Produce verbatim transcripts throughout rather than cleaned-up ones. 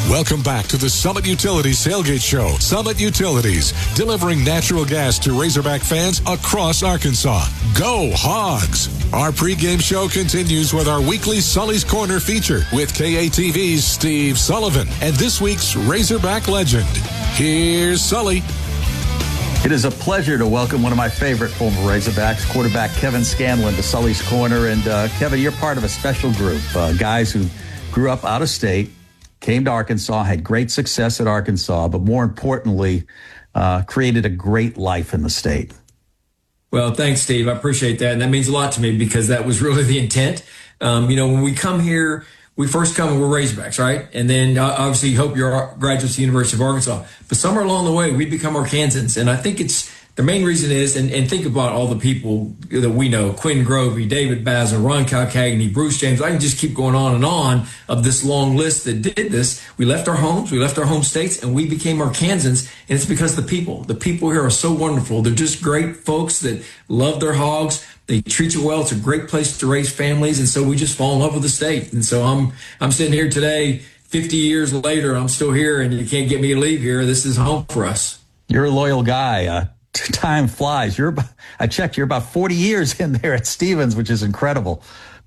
Welcome back to the Summit Utilities Tailgate Show. Summit Utilities, delivering natural gas to Razorback fans across Arkansas. Go Hogs! Our pregame show continues with our weekly Sully's Corner feature with K A T V's Steve Sullivan and this week's Razorback legend. Here's Sully. It is a pleasure to welcome one of my favorite former Razorbacks, quarterback Kevin Scanlon, to Sully's Corner. And uh, Kevin, you're part of a special group, uh, guys who grew up out of state, came to Arkansas, had great success at Arkansas, but more importantly, uh, created a great life in the state. Well, thanks, Steve. I appreciate that. And that means a lot to me because that was really the intent. Um, you know, when we come here, we first come and we're Razorbacks, right? And then uh, obviously you hope you're graduates of the University of Arkansas. But somewhere along the way, we become Arkansans. And I think it's the main reason is, and, and think about all the people that we know, Quinn Grovey, David Basil, Ron Calcagney, Bruce James. I can just keep going on and on of this long list that did this. We left our homes, we left our home states, and we became Arkansans. And it's because the people, the people here are so wonderful. They're just great folks that love their hogs. They treat you well. It's a great place to raise families. And so we just fall in love with the state. And so I'm, I'm sitting here today, fifty years later, I'm still here and you can't get me to leave here. This is home for us. You're a loyal guy. Uh, time flies. You're, I checked, you're about forty years in there at Stevens, which is incredible.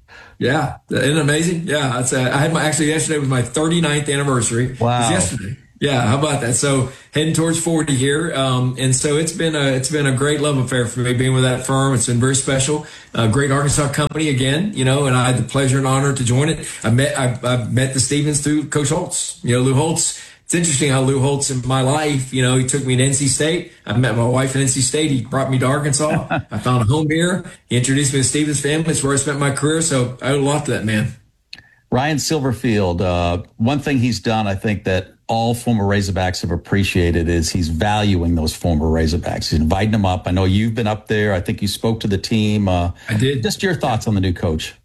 Yeah. Isn't it amazing? Yeah. It's, uh, I had my, actually yesterday was my thirty-ninth anniversary. Wow. It was yesterday. Yeah, how about that? So heading towards forty here, um, and so it's been a it's been a great love affair for me being with that firm. It's been very special. A great Arkansas company again, you know, and I had the pleasure and honor to join it. I met I, I met the Stevens through Coach Holtz. You know, Lou Holtz. It's interesting how Lou Holtz in my life, you know, he took me to N C State. I met my wife at N C State. He brought me to Arkansas. I found a home here. He introduced me to Stevens family. It's where I spent my career. So I owe a lot to that man. Ryan Silverfield, uh, one thing he's done, I think that all former Razorbacks have appreciated is he's valuing those former Razorbacks. He's inviting them up. I know you've been up there. I think you spoke to the team. Uh, I did. Just your thoughts on the new coach.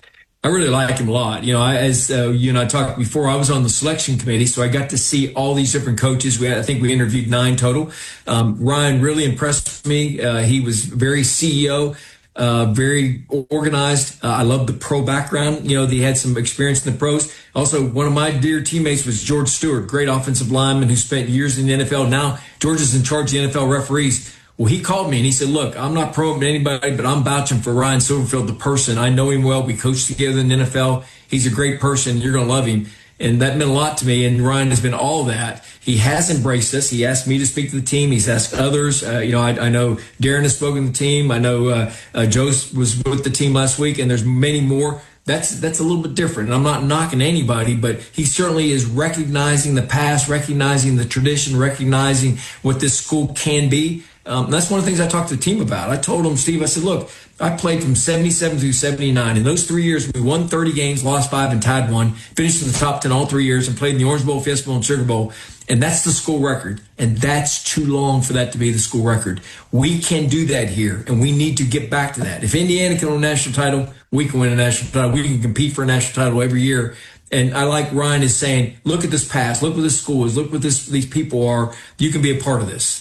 I really like him a lot. You know, I, as uh, you and I talked before, I was on the selection committee, so I got to see all these different coaches. We had, I think we interviewed nine total. Um, Ryan really impressed me. Uh, he was very C E O. Uh, very organized. Uh, I love the pro background. You know, he had some experience in the pros. Also, one of my dear teammates was George Stewart, great offensive lineman who spent years in the N F L. Now, George is in charge of the N F L referees. Well, he called me and he said, look, I'm not promoting anybody, but I'm vouching for Ryan Silverfield, the person. I know him well. We coached together in the N F L. He's a great person. You're going to love him. And that meant a lot to me. And Ryan has been all that. He has embraced us. He asked me to speak to the team. He's asked others. Uh, you know, I, I know Darren has spoken to the team. I know uh, uh, Joe was with the team last week, and there's many more. That's that's a little bit different. And I'm not knocking anybody, but he certainly is recognizing the past, recognizing the tradition, recognizing what this school can be. Um, that's one of the things I talked to the team about. I told them, Steve, I said, look, I played from seventy-seven through seventy-nine. In those three years, we won thirty games, lost five, and tied one. Finished in the top ten all three years and played in the Orange Bowl, Fiesta Bowl, and Sugar Bowl. And that's the school record. And that's too long for that to be the school record. We can do that here, and we need to get back to that. If Indiana can win a national title, we can win a national title. We can compete for a national title every year. And I like Ryan is saying, look at this past. Look what this school is. Look what this, these people are. You can be a part of this.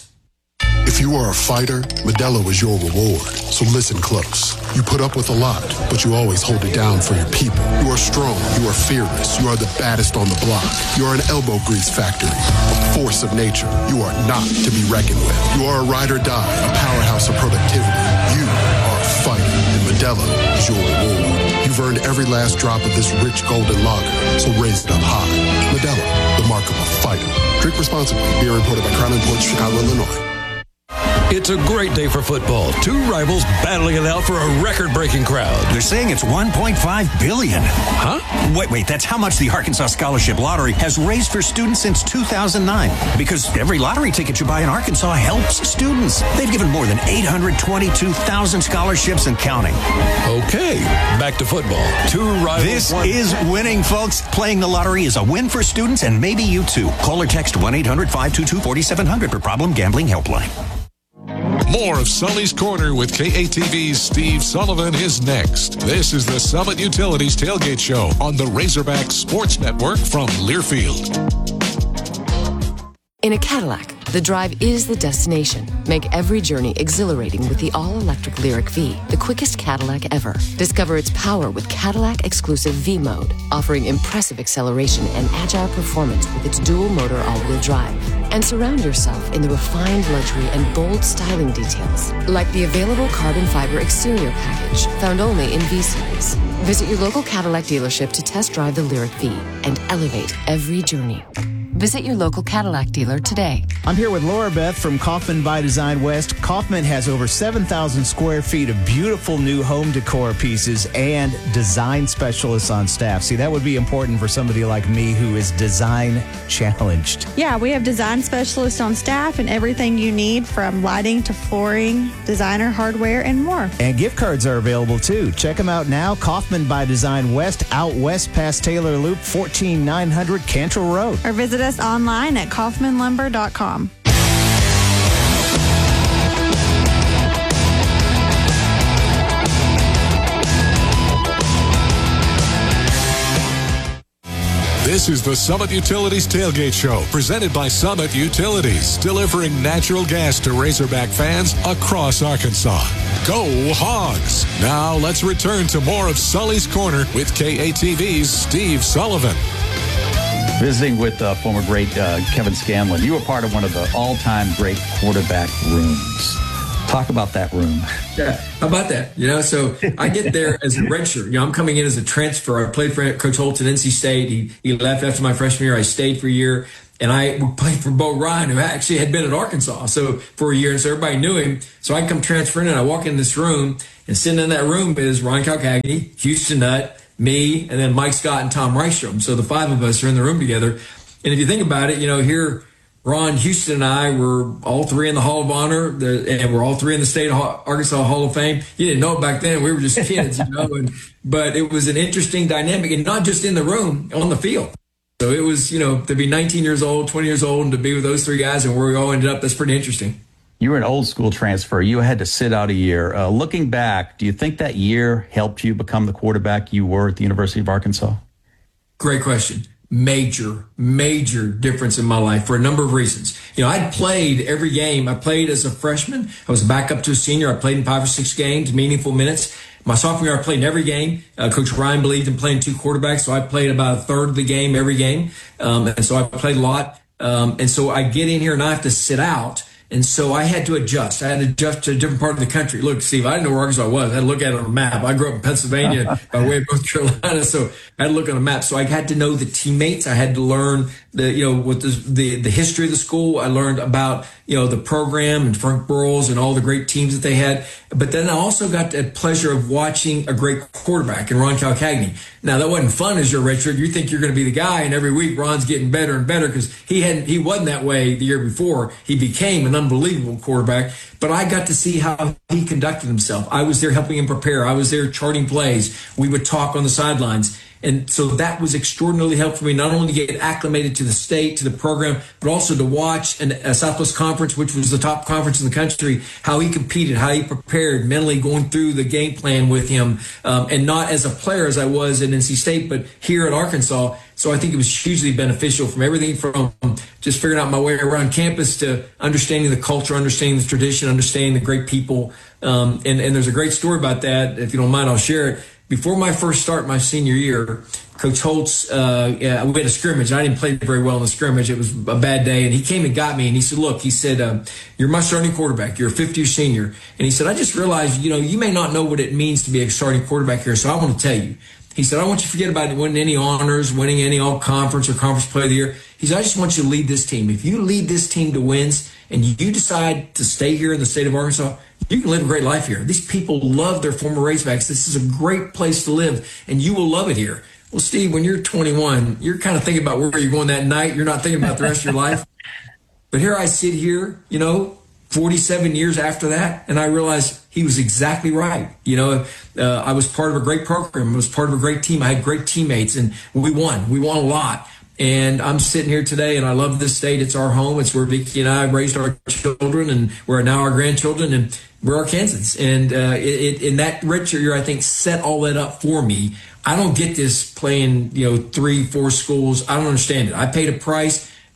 If you are a fighter, Modelo is your reward. So listen close. You put up with a lot, but you always hold it down for your people. You are strong. You are fearless. You are the baddest on the block. You are an elbow grease factory, a force of nature. You are not to be reckoned with. You are a ride or die, a powerhouse of productivity. You are a fighter, and Modelo is your reward. You've earned every last drop of this rich golden lager, so raise it up high. Modelo, the mark of a fighter. Drink responsibly. Beer imported by Crown Imports, Chicago, Illinois. It's a great day for football. Two rivals battling it out for a record-breaking crowd. They're saying it's one point five billion dollars. Huh? Wait, wait, that's how much the Arkansas Scholarship Lottery has raised for students since two thousand nine. Because every lottery ticket you buy in Arkansas helps students. They've given more than eight hundred twenty-two thousand scholarships and counting. Okay, back to football. Two rivals. This one. is winning, folks. Playing the lottery is a win for students and maybe you too. Call or text one eight hundred five two two four seven zero zero for Problem Gambling Helpline. More of Sully's Corner with K A T V's Steve Sullivan is next. This is the Summit Utilities Tailgate Show on the Razorback Sports Network from Learfield. In a Cadillac, the drive is the destination. Make every journey exhilarating with the all-electric Lyric V, the quickest Cadillac ever. Discover its power with Cadillac-exclusive V mode, offering impressive acceleration and agile performance with its dual-motor all-wheel drive. And surround yourself in the refined luxury and bold styling details, like the available carbon fiber exterior package, found only in V-Series. Visit your local Cadillac dealership to test drive the Lyric V and elevate every journey. Visit your local Cadillac dealer today. I'm here with Laura Beth from Kaufman by Design West. Kaufman has over seven thousand square feet of beautiful new home decor pieces and design specialists on staff. See, that would be important for somebody like me who is design challenged. Yeah, we have design specialists on staff and everything you need from lighting to flooring, designer hardware, and more. And gift cards are available too. Check them out now. Kaufman by Design West, out west past Taylor Loop, fourteen nine hundred Cantrell Road. Or visit us online at kaufman lumber dot com. This is the Summit Utilities Tailgate Show, presented by Summit Utilities, delivering natural gas to Razorback fans across Arkansas. Go Hogs! Now let's return to more of Sully's Corner with K A T V's Steve Sullivan. Visiting with uh, former great uh, Kevin Scanlon. You were part of one of the all-time great quarterback rooms. Talk about that room. Yeah, how about that? You know, so I get there as a redshirt. You know, I'm coming in as a transfer. I played for Coach Holtz at N C State. He, he left after my freshman year. I stayed for a year. And I played for Bo Ryan, who actually had been at Arkansas so for a year. And so everybody knew him. So I come transferring, and I walk in this room. And sitting in that room is Ron Calcagni, Houston Nutt, me, and then Mike Scott and Tom Rystrom. So the five of us are in the room together. And if you think about it, you know, here, Ron, Houston, and I were all three in the Hall of Honor, and we're all three in the State of Arkansas Hall of Fame. You didn't know it back then. We were just kids, you know. And, but it was an interesting dynamic, and not just in the room, on the field. So it was, you know, to be nineteen years old, twenty years old, and to be with those three guys and where we all ended up, that's pretty interesting. You were an old school transfer. You had to sit out a year. Uh, looking back, do you think that year helped you become the quarterback you were at the University of Arkansas? Great question. Major, major difference in my life for a number of reasons. You know, I'd played every game. I played as a freshman. I was back up to a senior. I played in five or six games, meaningful minutes. My sophomore year, I played in every game. Uh, Coach Ryan believed in playing two quarterbacks, so I played about a third of the game every game. Um, and so I played a lot. Um, and so I get in here and I have to sit out. And so I had to adjust. I had to adjust to a different part of the country. Look, Steve, I didn't know where Arkansas was. I had to look at it on a map. I grew up in Pennsylvania by way of North Carolina, so I had to look on a map. So I had to know the teammates. I had to learn the, you know, what the, the, the history of the school. I learned about, you know, the program and Frank Burroughs and all the great teams that they had. But then I also got the pleasure of watching a great quarterback in Ron Calcagni. Now, that wasn't fun as your redshirt. You think you're going to be the guy, and every week Ron's getting better and better because he hadn't, he wasn't that way the year before. He became an unbelievable quarterback. But I got to see how he conducted himself. I was there helping him prepare. I was there charting plays. We would talk on the sidelines. And so that was extraordinarily helpful for me, not only to get acclimated to the state, to the program, but also to watch an, a Southwest Conference, which was the top conference in the country, how he competed, how he prepared mentally going through the game plan with him, um, and not as a player as I was at N C State, but here at Arkansas. So I think it was hugely beneficial from everything from just figuring out my way around campus to understanding the culture, understanding the tradition, understanding the great people. Um, and, and there's a great story about that. If you don't mind, I'll share it. Before my first start my senior year, Coach Holtz, uh, yeah, we had a scrimmage. I didn't play very well in the scrimmage. It was a bad day. And he came and got me and he said, look, he said, uh, you're my starting quarterback. You're a fifth year senior. And he said, I just realized, you know, you may not know what it means to be a starting quarterback here. So I want to tell you. He said, I don't want you to forget about winning any honors, winning any all conference or conference play of the year. He said, I just want you to lead this team. If you lead this team to wins and you decide to stay here in the state of Arkansas, you can live a great life here. These people love their former Razorbacks. This is a great place to live, and you will love it here. Well, Steve, when you're twenty-one, you're kind of thinking about where you're going that night. You're not thinking about the rest of your life. But here I sit here, you know, forty-seven years after that, and I realized he was exactly right. You know, uh, I was part of a great program. I was part of a great team. I had great teammates, and we won. We won a lot. And I'm sitting here today, and I love this state. It's our home. It's where Vicki and I raised our children, and we're now our grandchildren, and we're Arkansans. And uh, it, it, in that redshirt year, I think, set all that up for me. I don't get this playing, you know, three, four schools. I don't understand it. I paid a price.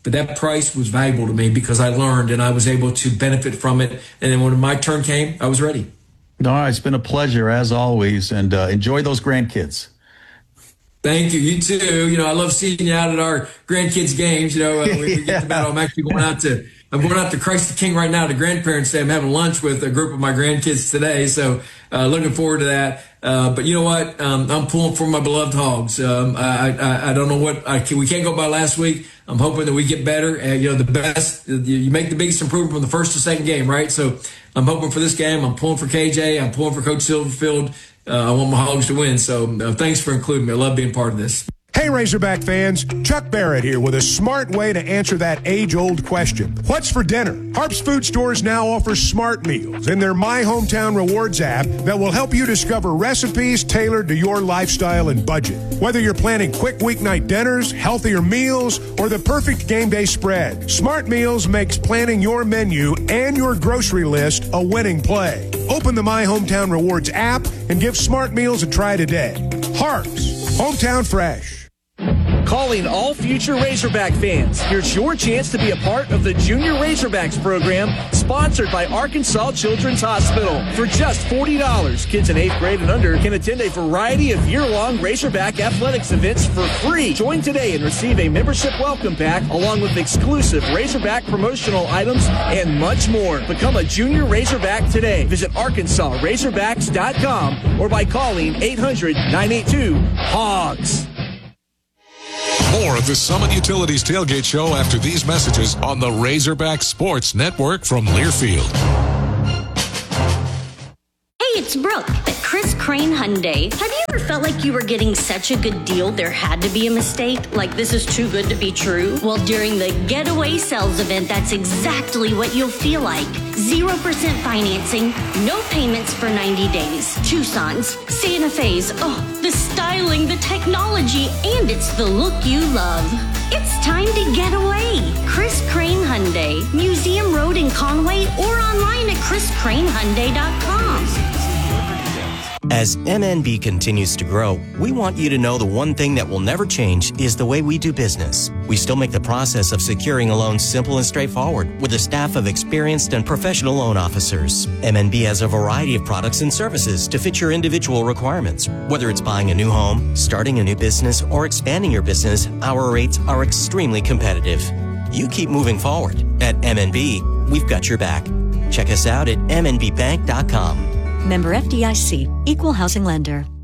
But that price was valuable to me because I learned and I was able to benefit from it. And then when my turn came, I was ready. No, it's been a pleasure as always, and uh, enjoy those grandkids. Thank you. You too. You know, I love seeing you out at our grandkids' games. You know, uh, we, we get the battle. I'm actually going out to, I'm going out to Christ the King right now to Grandparents' Day. I'm having lunch with a group of my grandkids today. So, uh, looking forward to that. Uh, but you know what? Um, I'm pulling for my beloved Hogs. Um, I, I, I don't know what, I can, we can't go by last week. I'm hoping that we get better. Uh, you know, the best, you make the biggest improvement from the first to second game, right? So I'm hoping for this game. I'm pulling for K J. I'm pulling for Coach Silverfield. Uh, I want my Hogs to win. So uh, thanks for including me. I love being part of this. Hey, Razorback fans, Chuck Barrett here with a smart way to answer that age-old question. What's for dinner? Harps Food Stores now offers smart meals in their My Hometown Rewards app that will help you discover recipes tailored to your lifestyle and budget. Whether you're planning quick weeknight dinners, healthier meals, or the perfect game day spread, Smart Meals makes planning your menu and your grocery list a winning play. Open the My Hometown Rewards app and give Smart Meals a try today. Harps, hometown fresh. Calling all future Razorback fans. Here's your chance to be a part of the Junior Razorbacks program sponsored by Arkansas Children's Hospital. For just forty dollars, kids in eighth grade and under can attend a variety of year-long Razorback athletics events for free. Join today and receive a membership welcome pack along with exclusive Razorback promotional items and much more. Become a Junior Razorback today. Visit Arkansas Razorbacks dot com or by calling eight hundred, nine eight two, HOGS. More of the Summit Utilities Tailgate Show after these messages on the Razorback Sports Network from Learfield. Hey, it's Brooke at Chris Crane Hyundai. Have you ever felt like you were getting such a good deal there had to be a mistake? Like this is too good to be true? Well, during the Getaway Sales event, that's exactly what you'll feel like. zero percent financing, no payments for ninety days. Tucson's, Santa Fe's, oh, the styling, the technology, and it's the look you love. It's time to get away. Chris Crane Hyundai, Museum Road in Conway, or online at chris crane hyundai dot com. As M N B continues to grow, we want you to know the one thing that will never change is the way we do business. We still make the process of securing a loan simple and straightforward with a staff of experienced and professional loan officers. M N B has a variety of products and services to fit your individual requirements. Whether it's buying a new home, starting a new business, or expanding your business, our rates are extremely competitive. You keep moving forward. At M N B, we've got your back. Check us out at m n b bank dot com. Member F D I C, Equal Housing Lender.